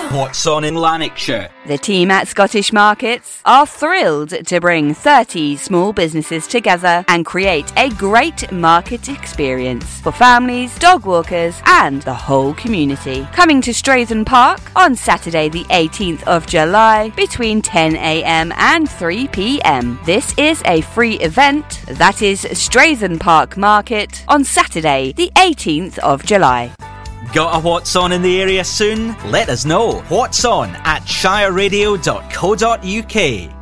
What's on in Lanarkshire? The team at Scottish Markets are thrilled to bring 30 small businesses together and create a great market experience for families, dog walkers and the whole community. Coming to Strathern Park on Saturday the 18th of July between 10 a.m. and 3 p.m. This is a free event. That is Strathern Park Market on Saturday the 18th of July. Got a What's On in the area soon? Let us know. What's On at shireradio.co.uk.